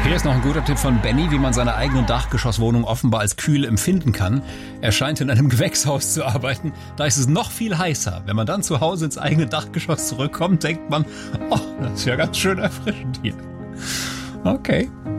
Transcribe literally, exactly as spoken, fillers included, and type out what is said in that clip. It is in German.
Hier ist noch ein guter Tipp von Benny, wie man seine eigene Dachgeschosswohnung offenbar als kühl empfinden kann. Er scheint in einem Gewächshaus zu arbeiten. Da ist es noch viel heißer. Wenn man dann zu Hause ins eigene Dachgeschoss zurückkommt, denkt man, oh, das ist ja ganz schön erfrischend hier. Okay.